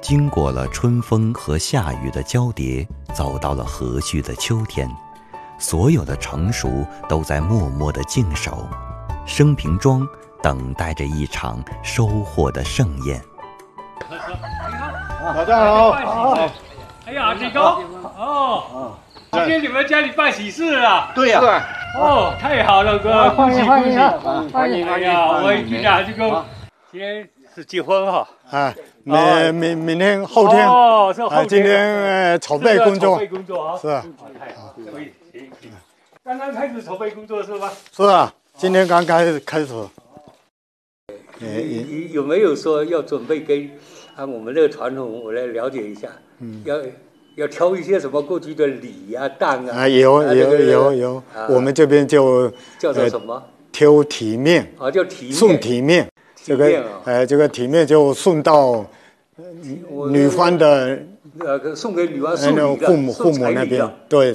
经过了春风和夏雨的交叠，走到了和煦的秋天，所有的成熟都在默默地静守，升平庄等待着一场收获的盛宴。 大家好， 哎呀，这个哦，今天你们家里办喜事啊？ 对呀， 哦，太好了，哥，恭喜恭喜！ 欢迎！ 哎呀，我一听啊，这个今天是结婚哈。 啊，明天后天哦，是后天。 今天筹备工作， 筹备工作啊。 是啊， 太好，可以。刚刚开始筹备工作是吧？ 是啊，今天刚开始。 你有没有说要准备跟按我们这个传统，我来了解一下？要挑一些什么过去的礼啊、当啊？ 有，我们这边就叫做什么？ 挑体面啊，叫体面。 送体面，这个体面就送到女方的送给女方送礼的， 父母那边，对。